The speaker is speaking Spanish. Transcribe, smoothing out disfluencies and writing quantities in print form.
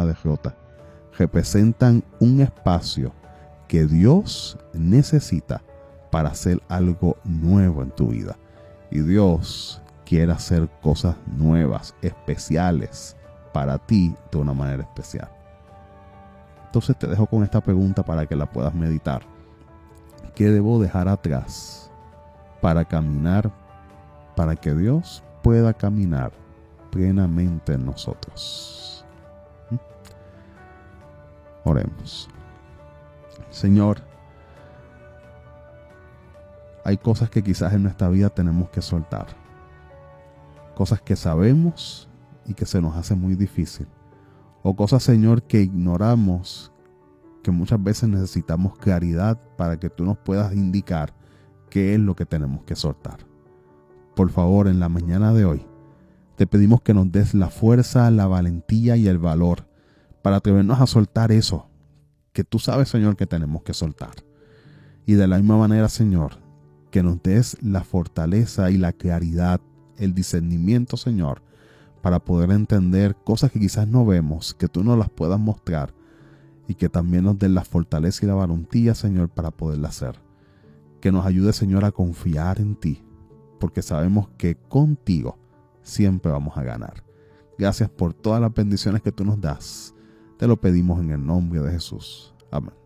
derrota. Representan un espacio que Dios necesita para hacer algo nuevo en tu vida. Y Dios quiere hacer cosas nuevas, especiales, para ti de una manera especial. Entonces te dejo con esta pregunta para que la puedas meditar. ¿Qué debo dejar atrás para caminar, para que Dios pueda caminar plenamente en nosotros? Oremos. Señor, hay cosas que quizás en nuestra vida tenemos que soltar. Cosas que sabemos y que se nos hace muy difícil. O cosas, Señor, que ignoramos, que muchas veces necesitamos claridad para que tú nos puedas indicar qué es lo que tenemos que soltar. Por favor, en la mañana de hoy, te pedimos que nos des la fuerza, la valentía y el valor para atrevernos a soltar eso que tú sabes, Señor, que tenemos que soltar. Y de la misma manera, Señor, que nos des la fortaleza y la claridad, el discernimiento, Señor, para poder entender cosas que quizás no vemos, que tú nos las puedas mostrar y que también nos des la fortaleza y la valentía, Señor, para poderla hacer. Que nos ayude, Señor, a confiar en ti, porque sabemos que contigo siempre vamos a ganar. Gracias por todas las bendiciones que tú nos das. Te lo pedimos en el nombre de Jesús. Amén.